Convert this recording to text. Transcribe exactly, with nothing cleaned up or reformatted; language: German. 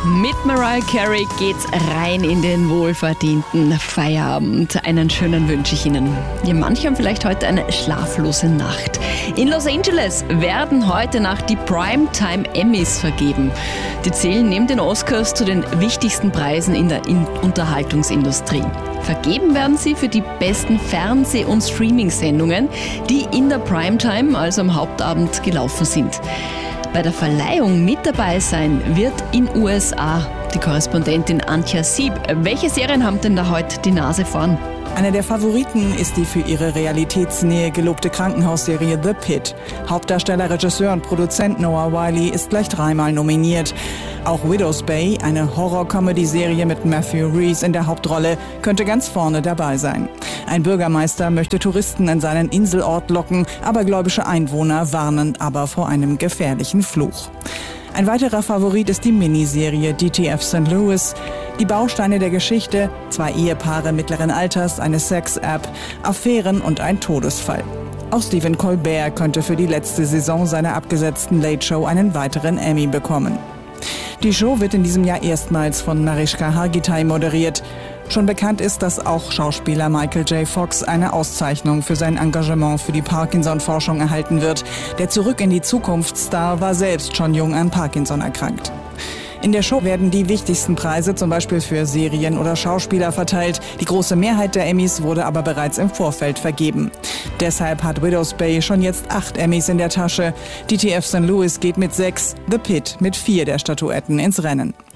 Mit Mariah Carey geht's rein in den wohlverdienten Feierabend. Einen schönen wünsche ich Ihnen. Ja, manche haben vielleicht heute eine schlaflose Nacht. In Los Angeles werden heute Nacht die Primetime Emmys vergeben. Die zählen neben den Oscars zu den wichtigsten Preisen in der in- Unterhaltungsindustrie. Vergeben werden sie für die besten Fernseh- und Streaming-Sendungen, die in der Primetime, also am Hauptabend, gelaufen sind. Bei der Verleihung mit dabei sein wird in U S A die Korrespondentin Antje Sieb. Welche Serien haben denn da heute die Nase vorn? Eine der Favoriten ist die für ihre Realitätsnähe gelobte Krankenhausserie The Pitt. Hauptdarsteller, Regisseur und Produzent Noah Wyle ist gleich dreimal nominiert. Auch Widow's Bay, eine Horror-Comedy-Serie mit Matthew Rhys in der Hauptrolle, könnte ganz vorne dabei sein. Ein Bürgermeister möchte Touristen in seinen Inselort locken, abergläubische Einwohner warnen aber vor einem gefährlichen Fluch. Ein weiterer Favorit ist die Miniserie D T F Sankt Louis. Die Bausteine der Geschichte: zwei Ehepaare mittleren Alters, eine Sex-App, Affären und ein Todesfall. Auch Stephen Colbert könnte für die letzte Saison seiner abgesetzten Late Show einen weiteren Emmy bekommen. Die Show wird in diesem Jahr erstmals von Mariska Hargitay moderiert. Schon bekannt ist, dass auch Schauspieler Michael J. Fox eine Auszeichnung für sein Engagement für die Parkinson-Forschung erhalten wird. Der Zurück in die Zukunft-Star war selbst schon jung an Parkinson erkrankt. In der Show werden die wichtigsten Preise zum Beispiel für Serien oder Schauspieler verteilt. Die große Mehrheit der Emmys wurde aber bereits im Vorfeld vergeben. Deshalb hat Widow's Bay schon jetzt acht Emmys in der Tasche. D T F Sankt Louis geht mit sechs, The Pitt mit vier der Statuetten ins Rennen.